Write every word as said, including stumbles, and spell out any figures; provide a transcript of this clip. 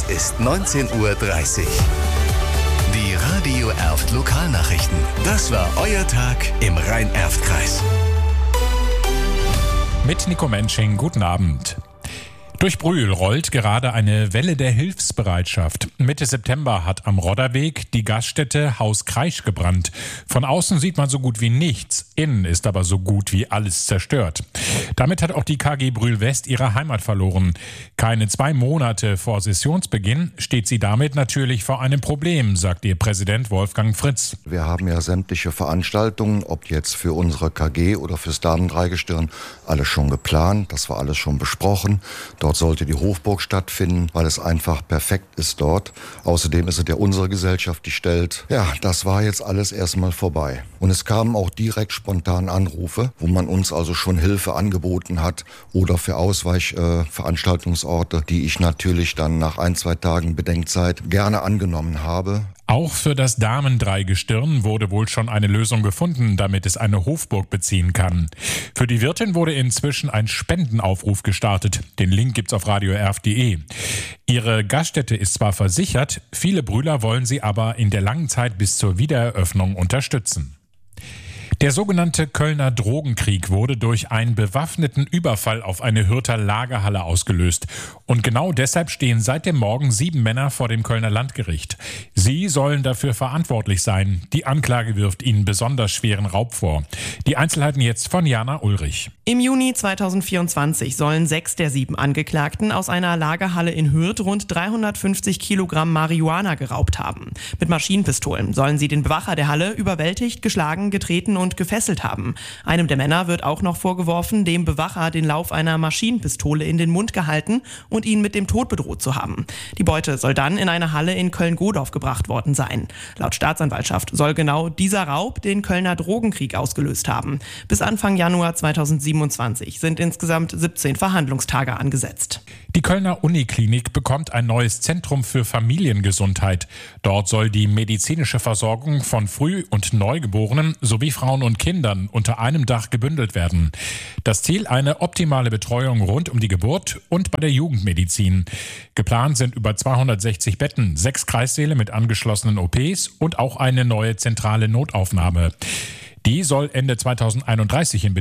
ist neunzehn Uhr dreißig. Die Radio Erft Lokalnachrichten. Das war euer Tag im Rhein-Erft-Kreis. Mit Nico Mensching, guten Abend. Durch Brühl rollt gerade eine Welle der Hilfsbereitschaft. Mitte September hat am Rodderweg die Gaststätte Haus Kreisch gebrannt. Von außen sieht man so gut wie nichts, innen ist aber so gut wie alles zerstört. Damit hat auch die K G Brühl West ihre Heimat verloren. Keine zwei Monate vor Sessionsbeginn steht sie damit natürlich vor einem Problem, sagt ihr Präsident Wolfgang Fritz. Wir haben ja sämtliche Veranstaltungen, ob jetzt für unsere K G oder fürs Damendreigestirn, alles schon geplant, das war alles schon besprochen. Dort sollte die Hofburg stattfinden, weil es einfach perfekt ist dort. Außerdem ist es ja unsere Gesellschaft, die stellt. Ja, das war jetzt alles erstmal vorbei. Und es kamen auch direkt spontan Anrufe, wo man uns also schon Hilfe angeboten hat oder für Ausweichveranstaltungsorte, äh, die ich natürlich dann nach ein, zwei Tagen Bedenkzeit gerne angenommen habe. Auch für das Damendreigestirn wurde wohl schon eine Lösung gefunden, damit es eine Hofburg beziehen kann. Für die Wirtin wurde inzwischen ein Spendenaufruf gestartet. Den Link gibt's auf radio erft punkt de. Ihre Gaststätte ist zwar versichert, viele Brühler wollen sie aber in der langen Zeit bis zur Wiedereröffnung unterstützen. Der sogenannte Kölner Drogenkrieg wurde durch einen bewaffneten Überfall auf eine Hürther Lagerhalle ausgelöst. Und genau deshalb stehen seit dem Morgen sieben Männer vor dem Kölner Landgericht. Sie sollen dafür verantwortlich sein. Die Anklage wirft ihnen besonders schweren Raub vor. Die Einzelheiten jetzt von Jana Ulrich. Im Juni zweitausendvierundzwanzig sollen sechs der sieben Angeklagten aus einer Lagerhalle in Hürth rund dreihundertfünfzig Kilogramm Marihuana geraubt haben. Mit Maschinenpistolen sollen sie den Bewacher der Halle überwältigt, geschlagen, getreten und gefesselt haben. Einem der Männer wird auch noch vorgeworfen, dem Bewacher den Lauf einer Maschinenpistole in den Mund gehalten und ihn mit dem Tod bedroht zu haben. Die Beute soll dann in eine Halle in Köln-Godorf gebracht worden sein. Laut Staatsanwaltschaft soll genau dieser Raub den Kölner Drogenkrieg ausgelöst haben. Bis Anfang Januar zweitausendsiebenundzwanzig sind insgesamt siebzehn Verhandlungstage angesetzt. Die Kölner Uniklinik bekommt ein neues Zentrum für Familiengesundheit. Dort soll die medizinische Versorgung von Früh- und Neugeborenen sowie Frauen und Kindern unter einem Dach gebündelt werden. Das Ziel: eine optimale Betreuung rund um die Geburt und bei der Jugendmedizin. Geplant sind über zweihundertsechzig Betten, sechs Kreissäle mit angeschlossenen O Ps und auch eine neue zentrale Notaufnahme. Die soll Ende zweitausendeinunddreißig in Betrieb